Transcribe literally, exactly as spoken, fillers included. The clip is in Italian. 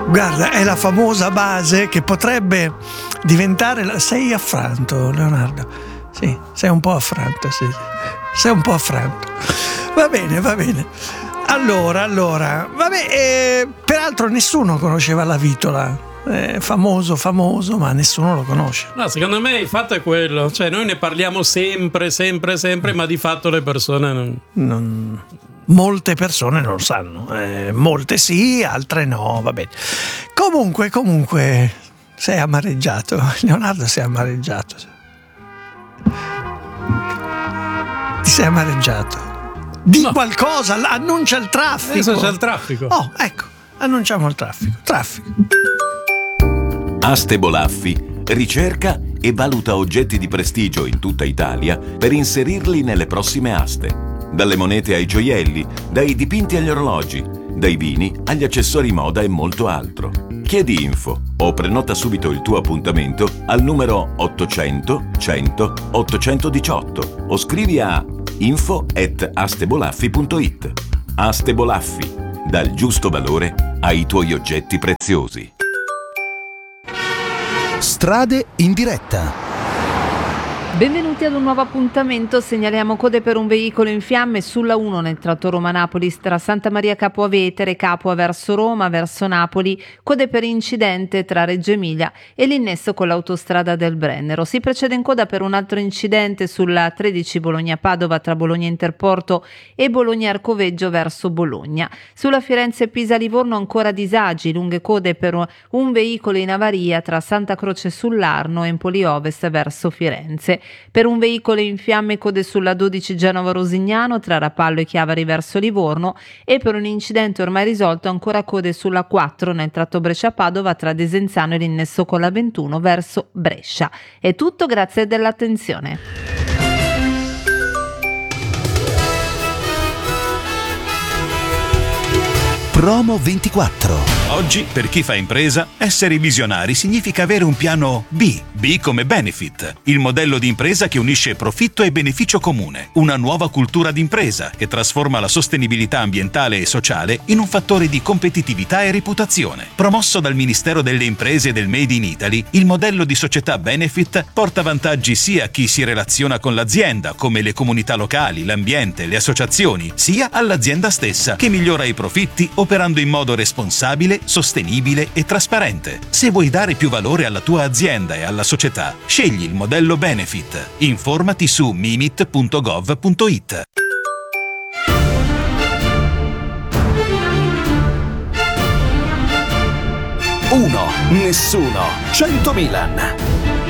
Guarda, è la famosa base che potrebbe diventare la... Sei affranto, Leonardo? Sì, sei un po' affranto, sì. Sei un po' affranto. Va bene, va bene. Allora, allora, vabbè, eh, peraltro nessuno conosceva la Vitola. Eh, famoso, famoso, ma nessuno lo conosce. No, secondo me il fatto è quello, cioè noi ne parliamo sempre, sempre, sempre, ma di fatto le persone non... non... Molte persone non lo sanno, eh, molte sì, altre no, va bene. Comunque, comunque, sei amareggiato, Leonardo, sei amareggiato. Ti sei amareggiato. Di no. Qualcosa, annuncia il traffico. Adesso c'è il traffico. Oh, ecco, annunciamo il traffico. Traffico. Aste Bolaffi ricerca e valuta oggetti di prestigio in tutta Italia per inserirli nelle prossime aste. Dalle monete ai gioielli, dai dipinti agli orologi, dai vini agli accessori moda e molto altro. Chiedi info o prenota subito il tuo appuntamento al numero ottocento cento ottocentodiciotto o scrivi a info at astebolaffi punto it. Aste Bolaffi, dal giusto valore ai tuoi oggetti preziosi. Strade in diretta. Benvenuti ad un nuovo appuntamento. Segnaliamo code per un veicolo in fiamme sulla uno nel tratto Roma-Napoli tra Santa Maria Capua Vetere, Capua verso Roma, verso Napoli, code per incidente tra Reggio Emilia e l'innesso con l'autostrada del Brennero. Si precede in coda per un altro incidente sulla tredici Bologna-Padova tra Bologna Interporto e Bologna-Arcoveggio verso Bologna. Sulla Firenze-Pisa-Livorno ancora disagi, lunghe code per un veicolo in avaria tra Santa Croce sull'Arno e Empoli Ovest verso Firenze. Per un veicolo in fiamme code sulla dodici Genova-Rosignano tra Rapallo e Chiavari verso Livorno e per un incidente ormai risolto ancora code sulla quattro nel tratto Brescia-Padova tra Desenzano e l'innesso con la ventuno verso Brescia. È tutto, grazie dell'attenzione. Promo ventiquattro. Oggi, per chi fa impresa, essere visionari significa avere un piano B. B come Benefit, il modello di impresa che unisce profitto e beneficio comune. Una nuova cultura d'impresa che trasforma la sostenibilità ambientale e sociale in un fattore di competitività e reputazione. Promosso dal Ministero delle Imprese e del Made in Italy, il modello di società Benefit porta vantaggi sia a chi si relaziona con l'azienda, come le comunità locali, l'ambiente, le associazioni, sia all'azienda stessa, che migliora i profitti operando in modo responsabile, sostenibile e trasparente. Se vuoi dare più valore alla tua azienda e alla società, scegli il modello Benefit. Informati su mimit punto gov punto it. uno, nessuno, cento Milan.